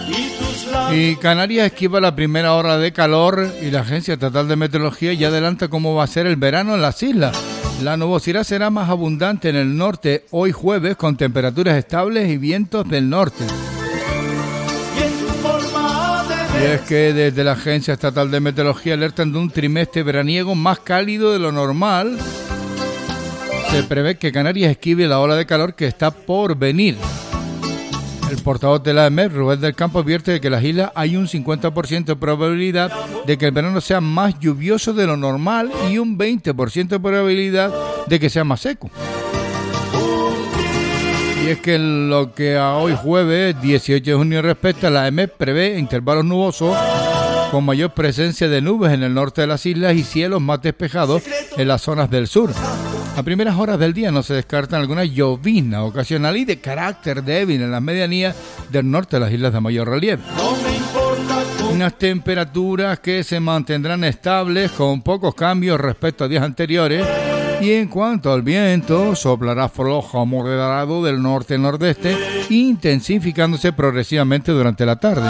Y Canarias esquiva la primera hora de calor y la Agencia Estatal de Meteorología ya adelanta cómo va a ser el verano en las islas. La nubosidad será más abundante en el norte hoy jueves con temperaturas estables y vientos del norte. Y es que desde la Agencia Estatal de Meteorología alertan de un trimestre veraniego más cálido de lo normal. Se prevé que Canarias esquive la ola de calor que está por venir. El portavoz de la AEMET, Rubén del Campo, advierte de que en las islas hay un 50% de probabilidad de que el verano sea más lluvioso de lo normal y un 20% de probabilidad de que sea más seco. Y es que en lo que a hoy jueves 18 de junio respecta, la AEMET prevé intervalos nubosos con mayor presencia de nubes en el norte de las islas y cielos más despejados en las zonas del sur. A primeras horas del día no se descartan algunas lloviznas ocasionales y de carácter débil en las medianías del norte de las islas de mayor relieve. Unas temperaturas que se mantendrán estables con pocos cambios respecto a días anteriores. Y en cuanto al viento, soplará flojo a moderado del norte-nordeste, intensificándose progresivamente durante la tarde.